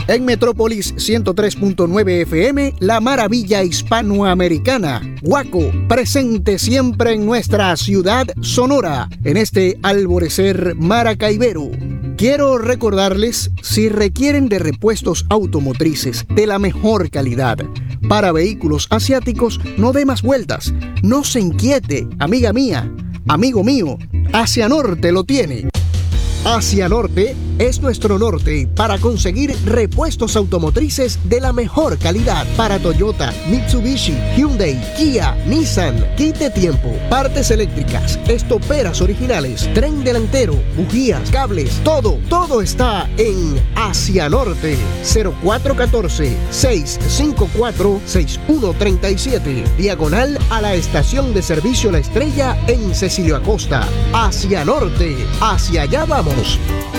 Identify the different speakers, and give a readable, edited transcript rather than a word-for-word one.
Speaker 1: En Metrópolis 103.9 FM, la maravilla hispanoamericana. Guaco, presente siempre en nuestra ciudad Sonora, en este alborecer maracaibero. Quiero recordarles, si requieren de repuestos automotrices de la mejor calidad para vehículos asiáticos, no dé más vueltas. No se inquiete, amiga mía, amigo mío. Asia Norte lo tiene. Asia Norte es nuestro norte para conseguir repuestos automotrices de la mejor calidad para Toyota, Mitsubishi, Hyundai, Kia, Nissan. Kit de tiempo, partes eléctricas, estoperas originales, tren delantero, bujías, cables, todo está en Asia Norte. 0414-654-6137, diagonal a la estación de servicio La Estrella en Cecilio Acosta. Asia Norte, hacia allá vamos.